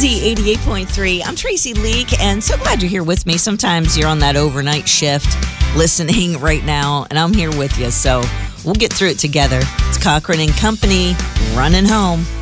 Z88.3. I'm Tracy Leake, and so glad you're here with me. Sometimes you're on that overnight shift listening right now, and I'm here with you, so we'll get through it together. It's Cochran and Company, running home.